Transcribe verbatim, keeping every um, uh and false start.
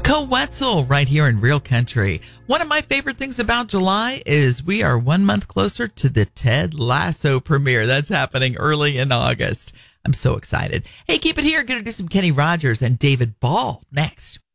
Monica Wetzel right here in Real Country. One of my favorite things about July is we are one month closer to the Ted Lasso premiere. That's happening early in August. I'm so excited. Hey, keep it here. Going to do some Kenny Rogers and David Ball next.